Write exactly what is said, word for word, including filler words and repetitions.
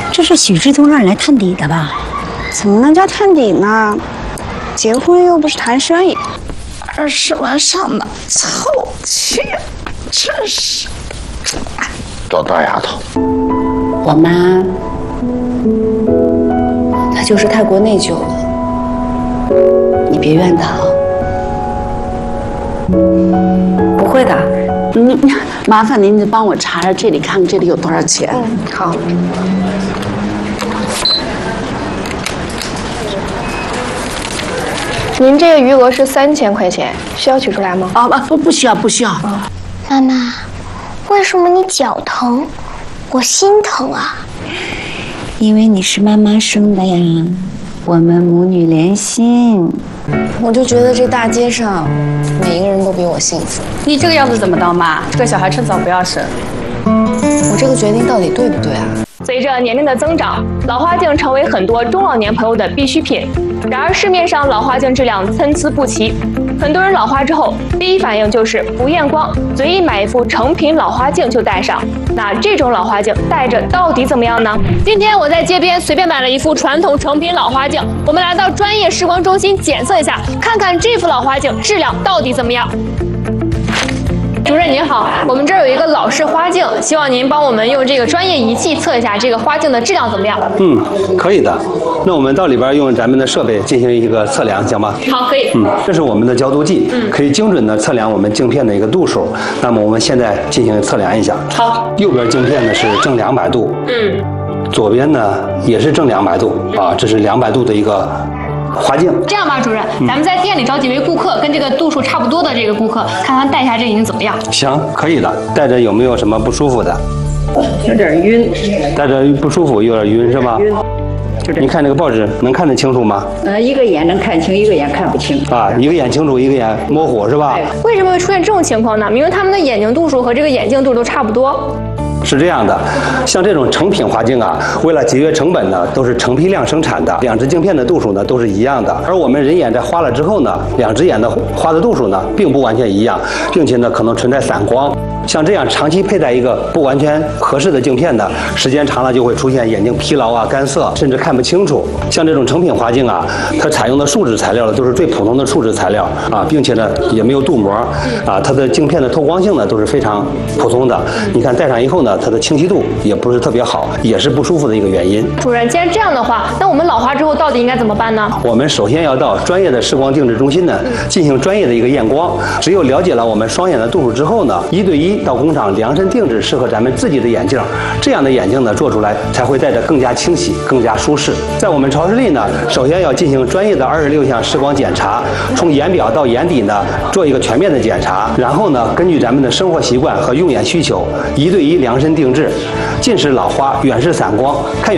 这是许志东让你来探底的吧？ 怎么能叫探底呢？结婚又不是谈生意。 二十万上哪凑去？真是。 找大丫头。 我妈，她就是太过内疚了，你别怨她啊。 不会的，嗯，麻烦您帮我查查这里，看看这里有多少钱。 嗯，好。 您这个余额是三千块钱，需要取出来吗？ 啊不不需要不需要。 妈妈，为什么你脚疼，我心疼啊？ 因为你是妈妈生的呀，我们母女连心。 我就觉得这大街上每一个人都比我幸福。 你这个样子怎么当妈？这个小孩趁早不要生。 我这个决定到底对不对啊？ 随着年龄的增长，老花镜成为很多中老年朋友的必需品。然而市面上老花镜质量参差不齐，很多人老花之后第一反应就是不验光，随意买一副成品老花镜就戴上。那这种老花镜戴着到底怎么样呢？今天我在街边随便买了一副传统成品老花镜，我们来到专业视光中心检测一下，看看这副老花镜质量到底怎么样。主任您好，我们这儿有一个老式花镜，希望您帮我们用这个专业仪器测一下这个花镜的质量怎么样？ 嗯，可以的。那我们到里边用咱们的设备进行一个测量，行吗？ 好，可以。 嗯，这是我们的焦度计，嗯，可以精准的测量我们镜片的一个度数。那么我们现在进行测量一下。 好。 右边镜片呢是正两百度， 嗯， 左边呢也是正两百度啊，这是两百度的一个花镜。 这样吧，主任，咱们在店里找几位顾客，跟这个度数差不多的这个顾客，看看戴下这个您怎么样？ 行，可以的。戴着有没有什么不舒服的？ 有点晕。 戴着不舒服，有点晕是吧？晕。你看这个报纸能看得清楚吗？ 呃，一个眼能看清，一个眼看不清。 啊，一个眼清楚，一个眼模糊是吧？ 为什么会出现这种情况呢？明明他们的眼睛度数和这个眼镜度都差不多。 是这样的，像这种成品花镜啊，为了节约成本呢，都是成批量生产的，两只镜片的度数呢都是一样的。而我们人眼在花了之后呢，两只眼的花的度数呢并不完全一样，并且呢可能存在散光。像这样长期佩戴一个不完全合适的镜片呢，时间长了就会出现眼睛疲劳啊、干涩，甚至看不清楚。像这种成品花镜啊，它采用的树脂材料呢都是最普通的树脂材料啊，并且呢也没有镀膜啊，它的镜片的透光性呢都是非常普通的。你看戴上以后呢，它的清晰度也不是特别好，也是不舒服的一个原因。 主任，既然这样的话，那我们老花之后到底应该怎么办呢？ 我们首先要到专业的视光定制中心呢，进行专业的一个验光。只有了解了我们双眼的度数之后呢，一对一到工厂量身定制适合咱们自己的眼镜，这样的眼镜呢做出来才会戴着更加清晰、更加舒适。在我们超视力呢，首先要进行专业的二十六项视光检查，从眼表到眼底呢做一个全面的检查，然后呢根据咱们的生活习惯和用眼需求，一对一量身定制。近视老花、远视散光，看远